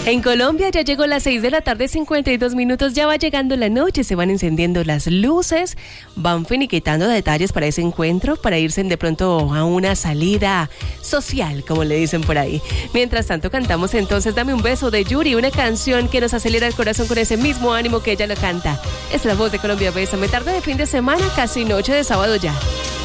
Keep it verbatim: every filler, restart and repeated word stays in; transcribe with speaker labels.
Speaker 1: En Colombia ya llegó las seis de la tarde, cincuenta y dos minutos, ya va llegando la noche, se van encendiendo las luces, van finiquitando detalles para ese encuentro, para irse de pronto a una salida social, como le dicen por ahí. Mientras tanto cantamos entonces Dame un beso de Yuri, una canción que nos acelera el corazón con ese mismo ánimo que ella lo canta. Es la voz de Colombia Bésame, tarde de fin de semana, casi noche de sábado ya.